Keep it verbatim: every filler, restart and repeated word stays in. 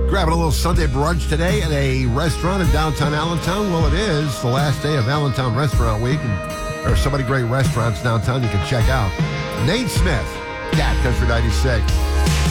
Grabbing a little Sunday brunch today at a restaurant in downtown Allentown. Well, it is the last day of Allentown Restaurant Week, and there are so many great restaurants downtown you can check out. Nate Smith, Cat Country ninety-six.